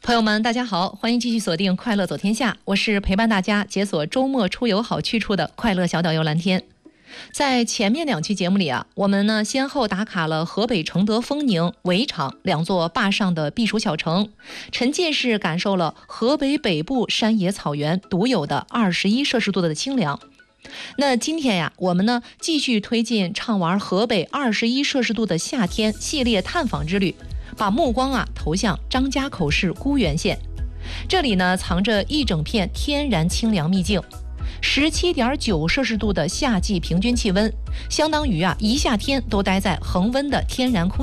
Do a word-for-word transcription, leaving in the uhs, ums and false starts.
朋友们，大家好，欢迎继续锁定《快乐走天下》，我是陪伴大家解锁周末出游好去处的快乐小导游蓝天。在前面两期节目里啊，我们呢先后打卡了河北承德丰宁、围场两座坝上的避暑小城，沉浸式感受了河北北部山野草原独有的二十一摄氏度的清凉。那今天呀，我们呢继续推进畅玩河北二十一摄氏度的夏天系列探访之旅，把目光啊投向张家口市沽源县。这里呢藏着一整片天然清凉秘境，十七点九摄氏度的夏季平均气温，相当于啊一夏天都待在恒温的天然空